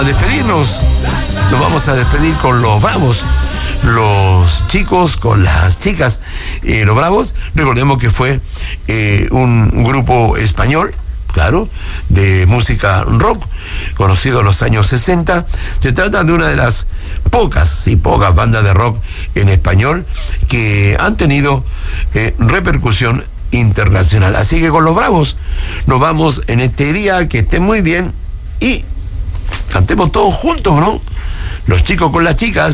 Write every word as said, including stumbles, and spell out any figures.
A despedirnos, nos vamos a despedir con los Bravos, los chicos con las chicas. Eh, los Bravos, recordemos que fue eh, un grupo español, claro, de música rock, conocido en los años sesenta. Se trata de una de las pocas y pocas bandas de rock en español que han tenido eh, repercusión internacional. Así que con los Bravos nos vamos en este día, que estén muy bien y cantemos todos juntos, ¿no? Los chicos con las chicas.